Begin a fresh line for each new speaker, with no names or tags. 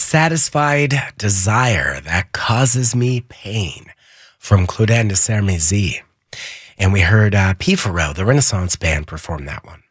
Unsatisfied Desire That Causes Me Pain from Claudin de Sermézy. And we heard P. Pharrell, the Renaissance Band, perform that one.